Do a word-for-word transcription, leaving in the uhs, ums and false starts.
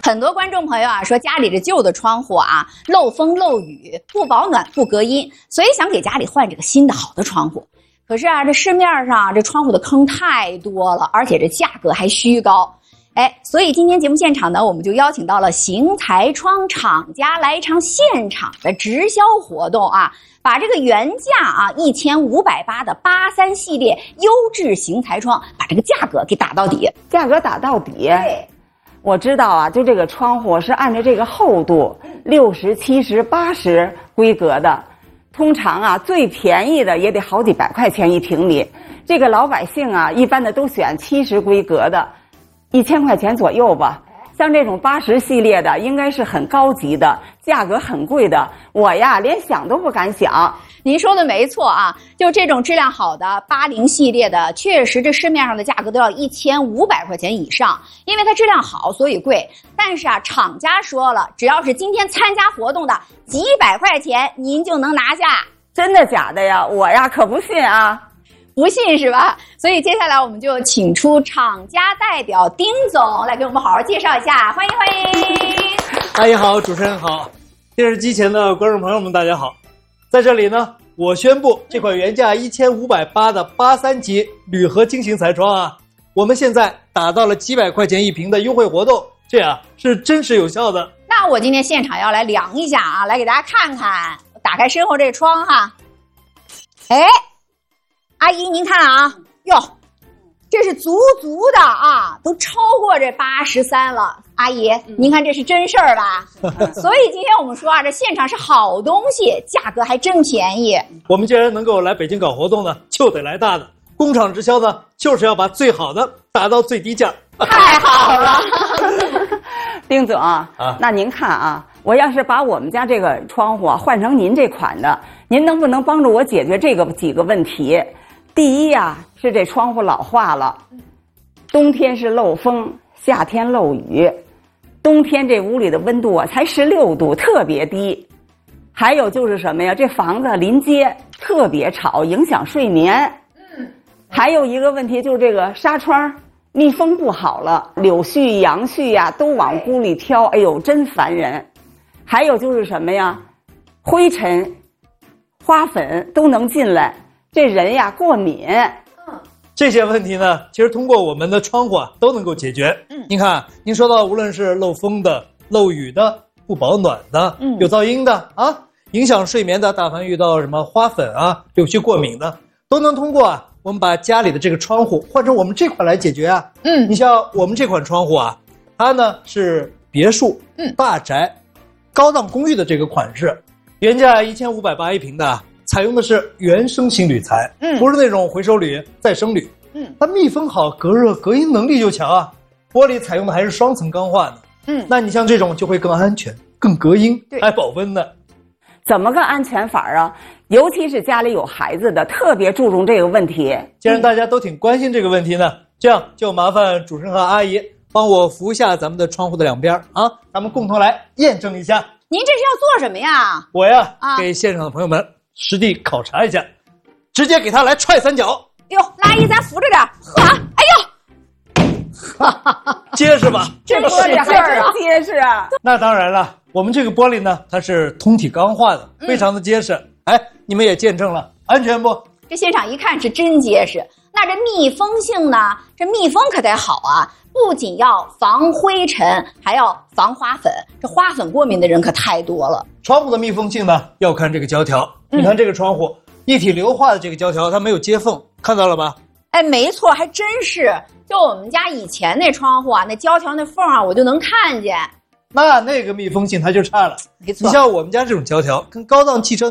很多观众朋友啊说家里这旧的窗户啊漏风漏雨，不保暖不隔音，所以想给家里换这个新的好的窗户。可是啊，这市面上这窗户的坑太多了，而且这价格还虚高。哎，所以今天节目现场呢，我们就邀请到了邢台窗厂家来一场现场的直销活动啊，把这个原价啊一千五百八的八三系列优质邢台窗，把这个价格给打到底。 价格打到底。 对， 我知道啊，就这个窗户是按照这个厚度，六十、七十、八十规格的。通常啊，最便宜的也得好几百块钱一平米。这个老百姓啊，一般的都选七十规格的，一千块钱左右吧。像这种八十系列的，应该是很高级的，价格很贵的。我呀，连想都不敢想。 您说的没错啊，就这种质量好的八零系列的，确实这市面上的价格都要一千五百块钱以上，因为它质量好，所以贵。但是啊，厂家说了，只要是今天参加活动的，几百块钱您就能拿下。 真的假的呀？我呀可不信啊。 不信是吧？所以接下来我们就请出厂家代表丁总来给我们好好介绍一下，欢迎欢迎。 阿姨好，主持人好，电视机前的观众朋友们大家好。在这里呢，我宣布这款原价一千五百八的八三级铝合金型彩窗啊，我们现在打到了几百块钱一平的优惠活动，这样是真实有效的。 那我今天现场要来量一下啊，来给大家看看，打开身后这窗哈。哎，阿姨您看啊，哟，这是足足的啊，都超过这八十三了。阿姨，您看这是真事儿吧？所以今天我们说啊，这现场是好东西，价格还真便宜。 我们既然能够来北京搞活动呢，就得来大的。工厂直销呢，就是要把最好的打到最低价。 太好了。 丁总啊，那您看啊，我要是把我们家这个窗户啊换成您这款的，您能不能帮助我解决这个几个问题？第一呀、啊，是这窗户老化了，冬天是漏风，夏天漏雨，冬天这屋里的温度啊才十六度，特别低。还有就是什么呀？这房子临街特别吵，影响睡眠。嗯。还有一个问题就是这个纱窗密封不好了，柳絮、杨絮呀、啊、都往屋里飘，哎呦，真烦人。还有就是什么呀？灰尘、花粉都能进来。这人呀过敏， 嗯，这些问题呢，其实通过我们的窗户啊都能够解决。嗯，您看，您说到无论是漏风的、漏雨的、不保暖的、嗯，有噪音的啊，影响睡眠的，但凡遇到什么花粉啊、柳絮过敏的，都能通过啊，我们把家里的这个窗户换成我们这款来解决啊。嗯，你像我们这款窗户啊，它呢是别墅、嗯、大宅、高档公寓的这个款式，原价一千五百八一平的。采用的是原生型铝材，嗯，不是那种回收铝、再生铝，嗯，它密封好，隔热隔音能力就强啊。玻璃采用的还是双层钢化的，嗯，那你像这种就会更安全、更隔音，还保温呢。 怎么个安全法啊？尤其是家里有孩子的，特别注重这个问题。 既然大家都挺关心这个问题呢，这样就麻烦主持人和阿姨帮我扶一下咱们的窗户的两边啊，咱们共同来验证一下。 您这是要做什么呀？ 我呀，啊、给现场的朋友们实地考察一下，直接给他来踹三脚。 哟，阿姨咱扶着点，呵，哎呦，结实吧？ 这玻璃还真结实啊！ 那当然了，我们这个玻璃呢，它是通体钢化的，非常的结实。嗯、哎，你们也见证了，安全不？ 这现场一看是真结实。那这密封性呢？这密封可得好啊！不仅要防灰尘，还要防花粉。这花粉过敏的人可太多了。 窗户的密封性呢，要看这个胶条。嗯、你看这个窗户一体硫化的这个胶条，它没有接缝，看到了吧？ 哎，没错，还真是。就我们家以前那窗户啊，那胶条那缝啊，我就能看见。 那那个密封性它就差了。 没错。 你像我们家这种胶条，跟高档汽车